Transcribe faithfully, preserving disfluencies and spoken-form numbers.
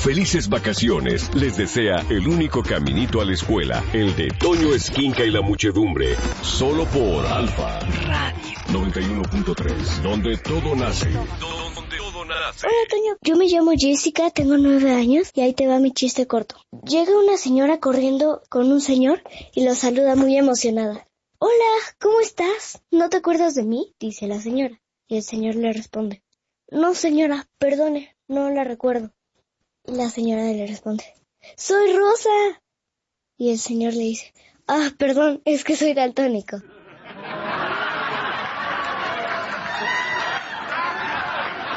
Felices vacaciones les desea el único caminito a la escuela, el de Toño Esquinca y la muchedumbre, solo por Alfa Radio noventa y uno punto tres, donde todo nace. Donde todo nace. Hola Toño, yo me llamo Jessica, tengo nueve años y ahí te va mi chiste corto. Llega una señora corriendo con un señor y lo saluda muy emocionada. Hola, ¿cómo estás? ¿No te acuerdas de mí?, dice la señora. Y el señor le responde, no señora, perdone, no la recuerdo. Y la señora le responde, soy Rosa. Y el señor le dice, ah, perdón, es que soy daltónico.